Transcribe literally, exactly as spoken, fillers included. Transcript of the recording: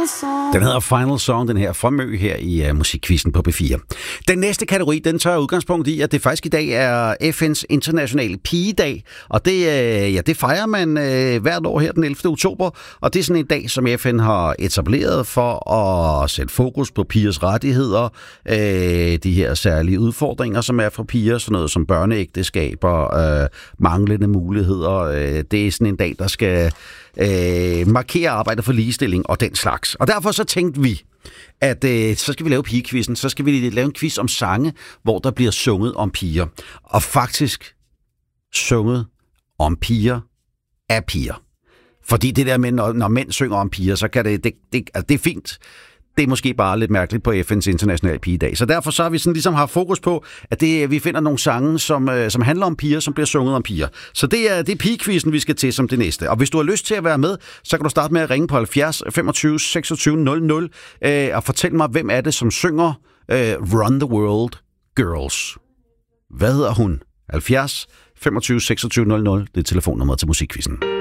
song. Den hedder Final Song, den her fra Mø her i uh, Musikquizzen på P fire. Den næste kategori, den tager udgangspunkt i, at det faktisk i dag er F N's internationale pigedag, og det, uh, ja, det fejrer man uh, hvert år her den ellevte oktober, og det er sådan en dag, som F N har etableret for at sætte fokus på pigers rettigheder, uh, de her særlige udfordringer, som er for piger, sådan noget som børneægteskaber, uh, manglende muligheder. Uh, det er sådan en dag, der skal Øh, markere arbejdet for ligestilling og den slags. Og derfor så tænkte vi, at øh, så skal vi lave pigekvizzen, så skal vi lave en quiz om sange, hvor der bliver sunget om piger. Og faktisk sunget om piger af piger. Fordi det der med, når, når mænd synger om piger, så kan det, det, det, altså det er fint. Det er måske bare lidt mærkeligt på F N's internationale pigedag. Så derfor så har vi sådan ligesom haft fokus på, at det, vi finder nogle sange, som, øh, som handler om piger, som bliver sunget om piger. Så det er, det er pigekvizzen, vi skal til som det næste. Og hvis du har lyst til at være med, så kan du starte med at ringe på halvfjerds femogtyve seksogtyve nul nul øh, og fortæl mig, hvem er det, som synger øh, Run the World Girls. Hvad hedder hun? halvfjerds femogtyve seksogtyve nul nul, det er telefonnummeret til Musikquizzen.